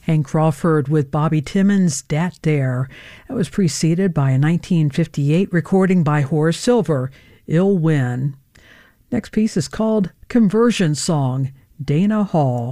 Hank Crawford with Bobby Timmons' Dat There. That was preceded by a 1958 recording by Horace Silver, Ill Win. Next piece is called Conversion Song, Dana Hall.